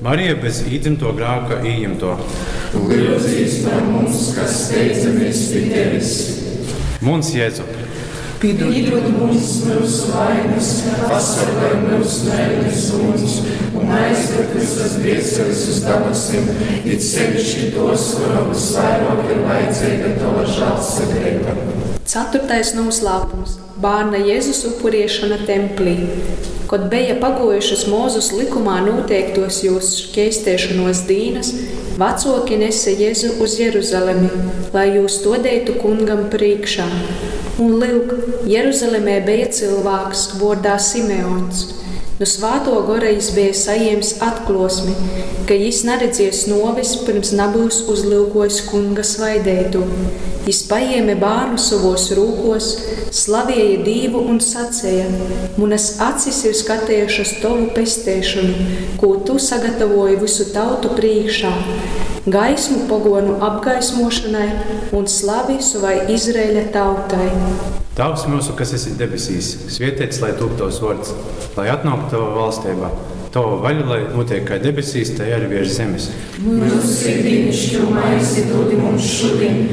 Marija bez īdzimto grēka ieņemto. Lūdz par mums, kas steidzamies pie tevis. Mums Jēzu. Piedod mums mūsu vainas, pasargā mūsu nēļas uguns un aizved visas grēcienus uz dabasim, it sevišķi tos, kuriem visvairāk ir vajadzīga tava žēlsirdība. 4. noslēpums – bērna Jēzus upuriešana templī. Kad bija pagojušas Mūzes likumā noteiktos jūs šķēstēšanos dīnas, vecāki nesa Jēzu uz Jeruzalemi, lai jūs to deitu kungam priekšā. Un lūk, Jeruzalemē bija cilvēks vārdā Simeons. No svāto gora jis bija saņēmis atklosmi, ka jis neredzēs novis, pirms nebūs uzlūkojis kunga svaidētu. Jis paņēma bērnu savos rūkos, slavēja Dievu un sacēja: Manas acis ir skatējušas tavu pestēšanu, ko tu sagatavoji visu tautu priekšā, gaismu pagonu apgaismošanai un slavi savai Izraēļa tautai. Tēvs mūsu, kas esi debesīs, svētīts lai top tavs vārds, lai atnāktu tava valstība. Tava vaļa, lai notiek kā debesīs, tā arī virs zemes. Mūsu ikdienišķo maizi dod mums šodien,